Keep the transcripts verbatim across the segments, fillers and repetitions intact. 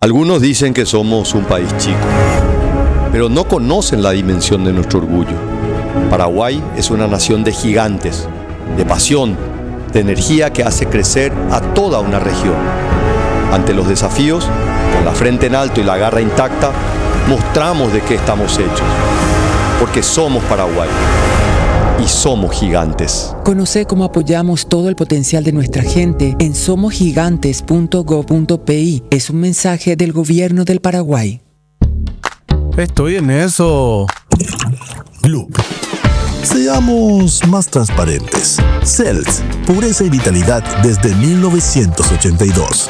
Algunos dicen que somos un país chico, pero no conocen la dimensión de nuestro orgullo. Paraguay es una nación de gigantes, de pasión, de energía que hace crecer a toda una región. Ante los desafíos, con la frente en alto y la garra intacta, mostramos de qué estamos hechos, porque somos Paraguay y somos gigantes. Conoce cómo apoyamos todo el potencial de nuestra gente en somos gigantes punto gob punto pi. Es un mensaje del gobierno del Paraguay. Estoy en eso. Gloop. Seamos más transparentes. Cells, pureza y vitalidad desde mil novecientos ochenta y dos.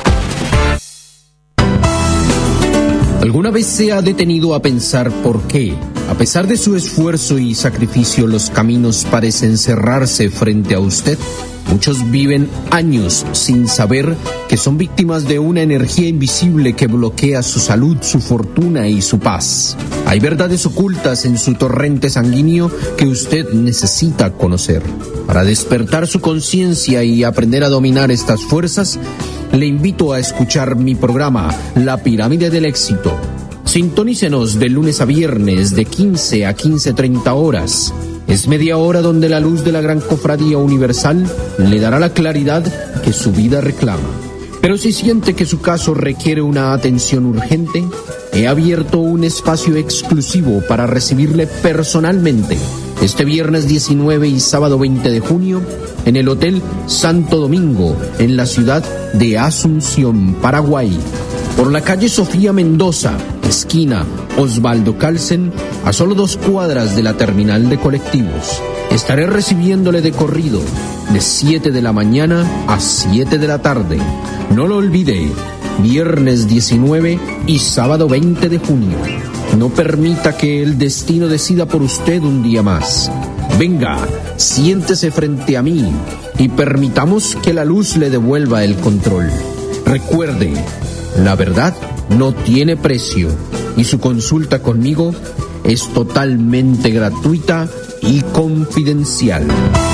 ¿Alguna vez se ha detenido a pensar por qué, a pesar de su esfuerzo y sacrificio, los caminos parecen cerrarse frente a usted? Muchos viven años sin saber que son víctimas de una energía invisible que bloquea su salud, su fortuna y su paz. Hay verdades ocultas en su torrente sanguíneo que usted necesita conocer. Para despertar su conciencia y aprender a dominar estas fuerzas, le invito a escuchar mi programa, La Pirámide del Éxito. Sintonícenos de lunes a viernes de quince a quince treinta horas. Es media hora donde la luz de la gran cofradía universal le dará la claridad que su vida reclama. Pero si siente que su caso requiere una atención urgente, he abierto un espacio exclusivo para recibirle personalmente este viernes diecinueve y sábado veinte de junio en el Hotel Santo Domingo, en la ciudad de Asunción, Paraguay. Por la calle Sofía Mendoza, esquina Osvaldo Calsen, a solo dos cuadras de la terminal de colectivos. Estaré recibiéndole de corrido de siete de la mañana a siete de la tarde. No lo olvide, viernes diecinueve y sábado veinte de junio. No permita que el destino decida por usted un día más. Venga, siéntese frente a mí y permitamos que la luz le devuelva el control. Recuerde, la verdad no tiene precio y su consulta conmigo es totalmente gratuita y confidencial.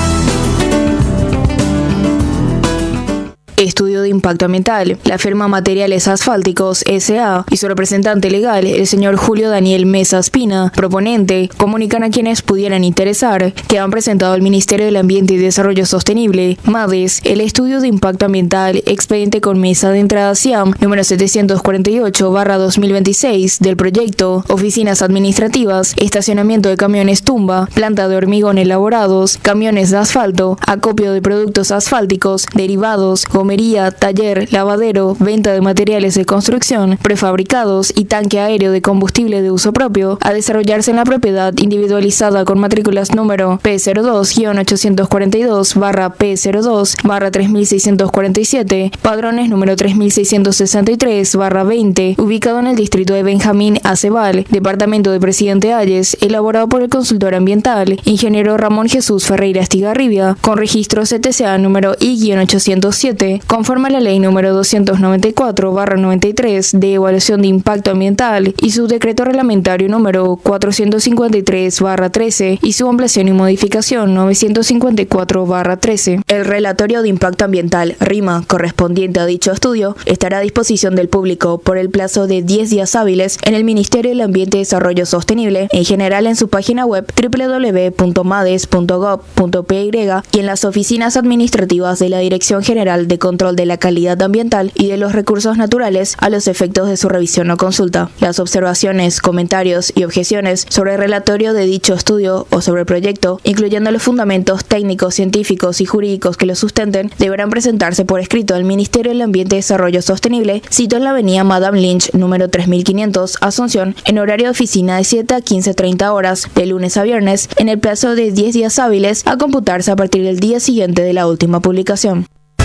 Estudio de Impacto Ambiental. La firma Materiales Asfálticos S A y su representante legal, el señor Julio Daniel Mesa Espina, proponente, comunican a quienes pudieran interesar que han presentado al Ministerio del Ambiente y Desarrollo Sostenible, MADES, el estudio de impacto ambiental expediente con mesa de entrada C I A M número setecientos cuarenta y ocho barra dos mil veintiséis del proyecto Oficinas Administrativas, estacionamiento de camiones tumba, planta de hormigón elaborados, camiones de asfalto, acopio de productos asfálticos, derivados, gomería, taller, lavadero, venta de materiales de construcción, prefabricados y tanque aéreo de combustible de uso propio, a desarrollarse en la propiedad individualizada con matrículas número P cero dos guión ochocientos cuarenta y dos barra P cero dos barra tres mil seiscientos cuarenta y siete, padrones número tres mil seiscientos sesenta y tres barra veinte, ubicado en el distrito de Benjamín Acebal, departamento de Presidente Hayes, elaborado por el consultor ambiental, ingeniero Ramón Jesús Ferreira Estigarribia, con registro C T C A número I guión ochocientos siete, conforme a la ley número doscientos noventa y cuatro barra noventa y tres de evaluación de impacto ambiental y su decreto reglamentario número cuatrocientos cincuenta y tres barra trece y su ampliación y modificación novecientos cincuenta y cuatro barra trece. El relatorio de impacto ambiental RIMA correspondiente a dicho estudio estará a disposición del público por el plazo de diez días hábiles en el Ministerio del Ambiente y Desarrollo Sostenible, en general en su página web doble u doble u doble u punto mades punto gob punto py y en las oficinas administrativas de la Dirección General de Control de la Calidad Ambiental y de los Recursos Naturales a los efectos de su revisión o consulta. Las observaciones, comentarios y objeciones sobre el relatorio de dicho estudio o sobre el proyecto, incluyendo los fundamentos técnicos, científicos y jurídicos que lo sustenten, deberán presentarse por escrito al Ministerio del Ambiente y Desarrollo Sostenible, sito en la avenida Madame Lynch, número tres mil quinientos, Asunción, en horario de oficina de siete a quince treinta horas, de lunes a viernes, en el plazo de diez días hábiles, a computarse a partir del día siguiente de la última publicación.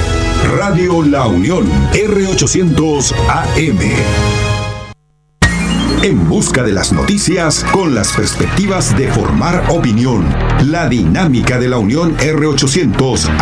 Radio La Unión, R ochocientos A M. En busca de las noticias con las perspectivas de formar opinión. La dinámica de La Unión R ochocientos